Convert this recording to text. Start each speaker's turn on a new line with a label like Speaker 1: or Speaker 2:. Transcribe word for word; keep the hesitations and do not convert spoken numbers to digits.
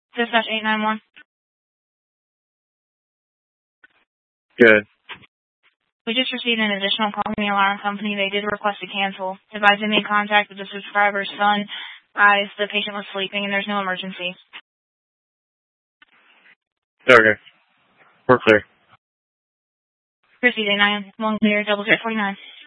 Speaker 1: Dispatch eight nine one.
Speaker 2: Good.
Speaker 1: We just received an additional call from the alarm company. They did request to cancel. Advised they made contact with the subscriber's son. Eyes, the patient was sleeping and there's no emergency.
Speaker 2: Okay. We're clear.
Speaker 1: Proceed eight nine one clear, double zero forty nine.